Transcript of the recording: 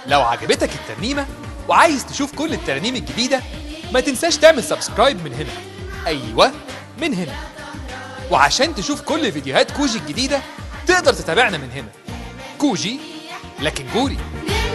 لو عجبتك الترنيمة وعايز تشوف كل الترانيم الجديدة، ما تنساش تعمل سبسكرايب من هنا. أيوة، من هنا. وعشان تشوف كل فيديوهات كوجي الجديدة تقدر تتابعنا من هنا. كوجي لكن جوري.